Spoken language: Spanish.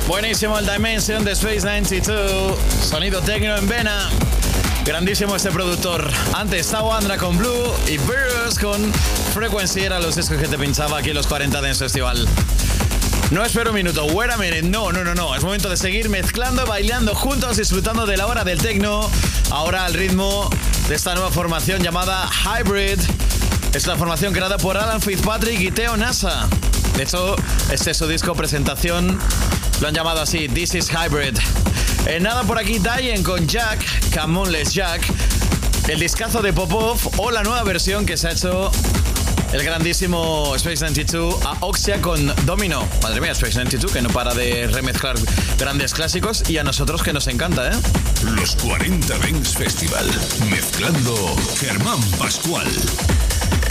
Buenísimo el Dimension de Space 92. Sonido techno en vena. Grandísimo este productor. Antes estaba Andra con Blue y Beers con Frequency. Eran los discos que te pinchaba aquí en los 40 Dance Festival. No espero un minuto, wait a minute. No. Es momento de seguir mezclando, bailando juntos, disfrutando de la hora del techno. Ahora al ritmo de esta nueva formación llamada Hybrid. Es la formación creada por Alan Fitzpatrick y Theo Nasa. De hecho, este es su disco presentación. Lo han llamado así, This is Hybrid. Nada por aquí, Diane con Jack, Come On Let's Jack. El discazo de Popov o la nueva versión que se ha hecho el grandísimo Space 92 a Oxia con Domino. Madre mía, Space 92 que no para de remezclar grandes clásicos y a nosotros que nos encanta, ¿eh? Los 40 Dance Festival, mezclando Germán Pascual.